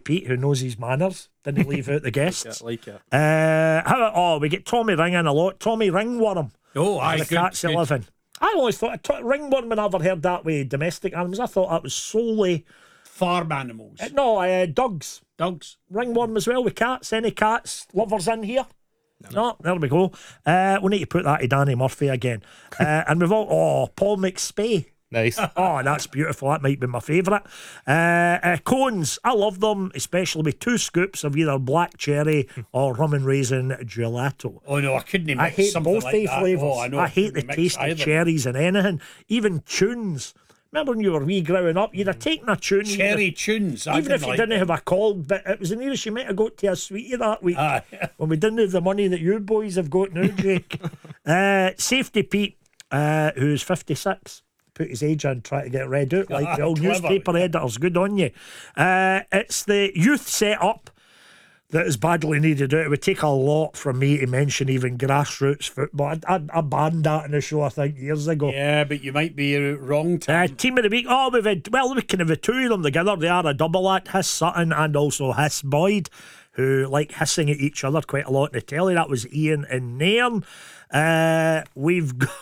Pete, who knows his manners, didn't leave out the guests. Like it. We get Tommy Ring in a lot. Tommy Ringworm. Oh, aye, The good, Cats good. 11. I always thought ringworm, when I ever heard that with domestic animals, I thought that was solely Farm animals. dogs. Dogs. Ringworm as well with cats. Any cats lovers in here? No, there we go. We need to put that to Danny Murphy again. And we've all Paul McSpay. Nice. Oh, that's beautiful. That might be my favourite. Cones, I love them, especially with 2 scoops of either black cherry or rum and raisin gelato. Oh no, I couldn't mix I hate something both like the that. flavours. Oh, I know. I hate the couldn't mix taste of either. cherries and anything. Even tunes. Remember when you were wee growing up, you'd have taken a tune. Cherry tunes. I Even if you like didn't them. have a call, but it was the nearest you might have got to a sweetie that week. Aye. When we didn't have the money that you boys have got now, Jake. Safety Pete, who's 56. Put his age in, try to get read out like the old Clever. newspaper editors. Good on you. It's the youth set-up that is badly needed out. It would take a lot from me to mention even grassroots football. I banned that in the show, I think, years ago. Yeah, but you might be wrong. Team of the week. We can have the 2 of them together. They are a double act. Hiss Sutton and also Hiss Boyd, who like hissing at each other quite a lot in the telly. That was Ian and Nairn. We've got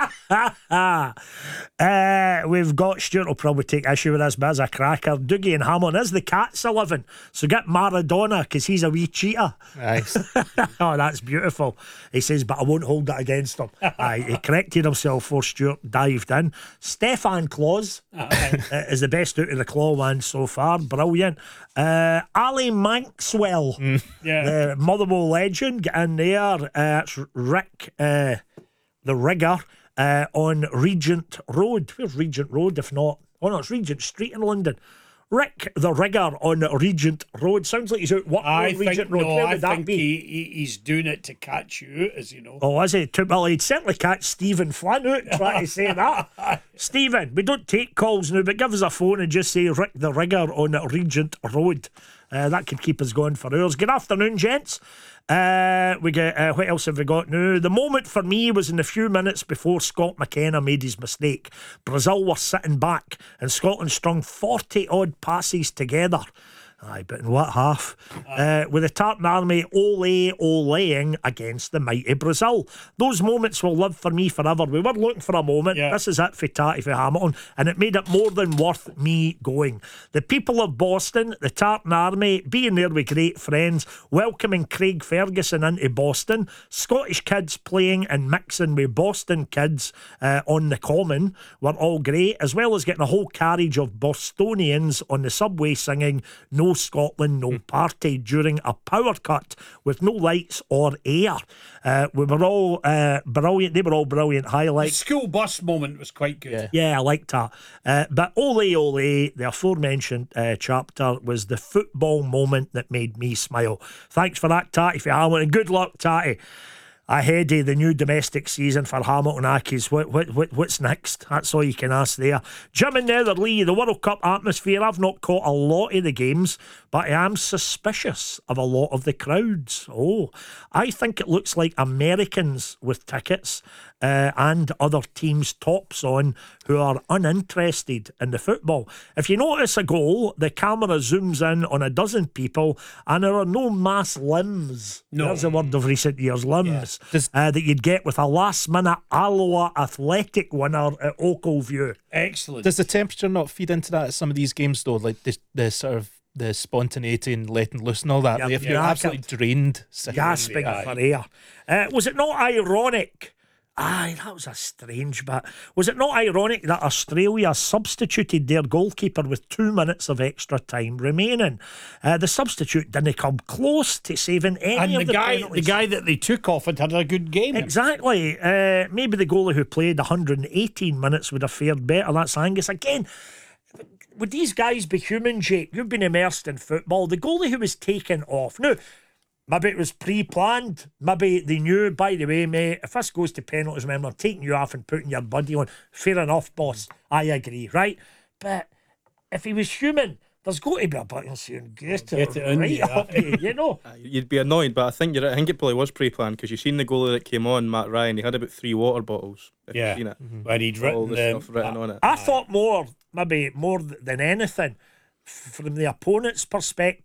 we've got Stuart will probably take issue with this, but as a cracker, Dougie and Hamilton is the Cats 11. So get Maradona because he's a wee cheater. Nice. Oh, that's beautiful. He says, but I won't hold that against him. He corrected himself before Stuart dived in. Stefan Claus is the best out of the Claw one so far. Brilliant. Ali Manxwell, the Motherwell legend, get in there. It's Rick, the Rigger, on Regent Road. Where's Regent Road if not? Oh no, it's Regent Street in London. Rick the Rigger on Regent Road. Sounds like he's out working on Regent Road. Where would that be? He's doing it to catch you, as you know. Oh, is he? Well, he'd certainly catch Stephen Flynn out trying to say that. Stephen, we don't take calls now, but give us a phone and just say Rick the Rigger on Regent Road. That could keep us going for hours. Good afternoon, gents. We get what else have we got now? The moment for me was in the few minutes before Scott McKenna made his mistake. Brazil were sitting back and Scotland strung 40 odd passes together. Aye, but in what half? With the Tartan Army olaying against the mighty Brazil. Those moments will live for me forever. We were looking for a moment. Yeah. This is it for Tatty for Hamilton, and it made it more than worth me going. The people of Boston, the Tartan Army, being there with great friends, welcoming Craig Ferguson into Boston, Scottish kids playing and mixing with Boston kids on the common were all great, as well as getting a whole carriage of Bostonians on the subway singing No Scotland, No Party during a power cut with no lights or air. We were all brilliant. They were all brilliant The highlights. school bus moment was quite good. Yeah, I liked that. But Ole, the aforementioned chapter was the football moment that made me smile. Thanks for that, Tatty, for Hamilton. Good luck, Tatty. Ahead of the new domestic season for Hamilton Accies. What's next? That's all you can ask there. Jim and Netherlee, the World Cup atmosphere. I've not caught a lot of the games, but I am suspicious of a lot of the crowds. Oh, I think it looks like Americans with tickets and other teams' tops on who are uninterested in the football. If you notice a goal, the camera zooms in on a dozen people and there are no mass limbs. No. There's a word of recent years, limbs, that you'd get with a last-minute Alloa Athletic winner at Oakleview. Excellent. Does the temperature not feed into that at some of these games though? Like the sort of the spontaneity and letting loose and all that. Yeah, Like if you're yeah, absolutely drained, Gasping for air. Was it not ironic? Aye, that was a strange bit. Was it not ironic that Australia substituted their goalkeeper with 2 minutes of extra time remaining? The substitute didn't come close to saving any and of the the guy penalties. that they took off had a good game. Exactly. Maybe the goalie who played 118 minutes would have fared better. That's Angus. Again, would these guys be human, Jake? You've been immersed in football. The goalie who was taken off. Now, maybe it was pre-planned. Maybe they knew, by the way, mate, if this goes to penalties, remember, I'm taking you off and putting your buddy on. Fair enough, boss. I agree, right? But if he was human, there's got to be a button saying, get it in, right yeah. up here, you know? You'd be annoyed, but I think you're right. I think it probably was pre-planned because you've seen the goalie that came on, Matt Ryan. He had about 3 water bottles. If Yeah. you've seen it. When he'd All written the stuff written on it. I thought maybe more than anything, from the opponent's perspective,